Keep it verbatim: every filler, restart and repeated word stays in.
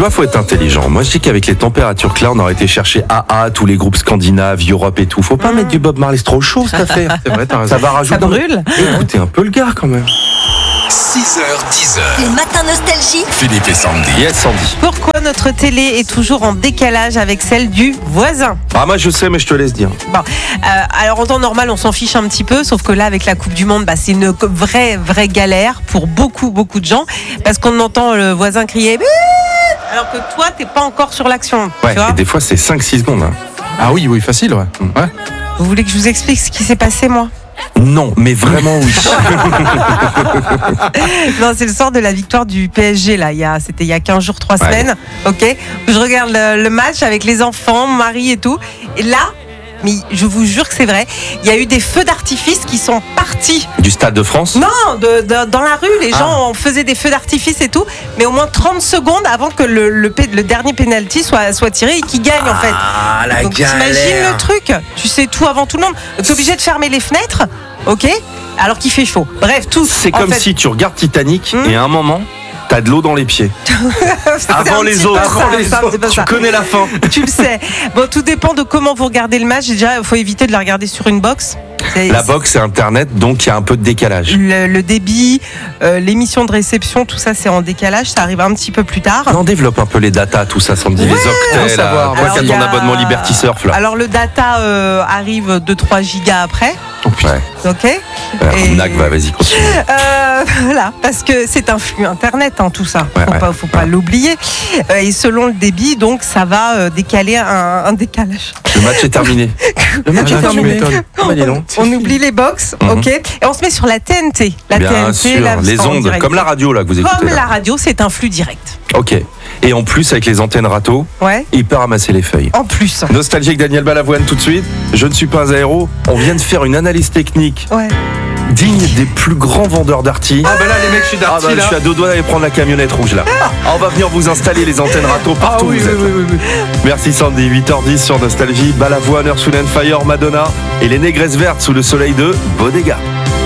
vois, faut être intelligent. Moi, je dis qu'avec les températures que là, on aurait été chercher A A, tous les groupes scandinaves, Europe et tout. Faut pas mmh. mettre du Bob Marley, c'est trop chaud cette affaire. C'est vrai, t'as raison. Ça va rajouter. Ça brûle. Écoutez un peu le gars quand même. six heures, dix heures. Les matins nostalgie. Philippe et Sandy. Yes, Sandy. Pourquoi notre télé est toujours en décalage avec celle du voisin? Ah, moi je sais, mais je te laisse dire. Bon, euh, alors en temps normal, on s'en fiche un petit peu, sauf que là, avec la Coupe du Monde, bah, c'est une vraie, vraie galère pour beaucoup, beaucoup de gens, parce qu'on entend le voisin crier « alors que toi, t'es pas encore sur l'action. » Ouais, tu vois et des fois, c'est cinq six secondes. Hein. Ah oui, oui, facile, ouais. ouais. Vous voulez que je vous explique ce qui s'est passé, moi? Non, mais vraiment oui. Non, c'est le soir de la victoire du P S G là. Il y a, c'était il y a quinze jours, trois ouais. semaines. Ok. Je regarde le, le match avec les enfants, mon mari et tout. Et là, mais je vous jure que c'est vrai, il y a eu des feux d'artifice qui sont partis. Du Stade de France? Non, de, de, dans la rue, les gens ah. faisaient des feux d'artifice et tout, mais au moins trente secondes avant que le, le, le dernier penalty soit, soit tiré et qu'il gagne ah, en fait. Ah la Donc galère. t'imagines le truc, tu sais tout avant tout le monde. T'es obligé de fermer les fenêtres, ok, alors qu'il fait chaud. Bref, tout. C'est comme fait... si tu regardes Titanic hmm. et à un moment, t'as de l'eau dans les pieds. Avant les autres, avant les ça, autres. Tu ça. connais la fin. Tu le sais. Bon, tout dépend de comment vous regardez le match. Déjà, il faut éviter de la regarder sur une box. C'est, la box, c'est Internet, donc il y a un peu de décalage. Le, le débit, euh, l'émission de réception, tout ça, c'est en décalage. Ça arrive un petit peu plus tard. On développe un peu les datas, tout ça, Sandy. Ouais, les octets, là. Toi qui as ton a... abonnement Liberty Surf, là. Alors, le data euh, arrive deux trois gigas après. Oh putain. Ok. Ouais, et... Nac, va, vas-y, continue. Euh, voilà, parce que c'est un flux Internet, hein, tout ça. Ouais, faut ouais, pas, faut ouais. pas l'oublier. Euh, et selon le débit, donc, ça va euh, décaler un, un décalage. Le match est terminé. Le match ah, est terminé. On, on, on oublie les box, mm-hmm. ok. Et on se met sur la T N T. La Bien T N T, sûr, la les ondes, direct. Comme la radio là que vous écoutez. Comme là. la radio, c'est un flux direct. Ok. Et en plus, avec les antennes râteaux, ouais. il peut ramasser les feuilles. En plus. Nostalgique Daniel Balavoine tout de suite. Je ne suis pas un aéro. On vient de faire une analyse technique. Ouais. Digne des plus grands vendeurs d'Arty. Ah ben là les mecs je suis d'Arty ah ben, là. Je suis à deux doigts d'aller prendre la camionnette rouge là. Ah, on va venir vous installer les antennes râteaux partout. Ah, oui, vous oui, êtes. Oui, oui, oui. Merci Sandy, huit heures dix sur Nostalgie, Balavoine, Earth, Wind and Fire, Madonna et les négresses vertes sous le soleil de Bodega.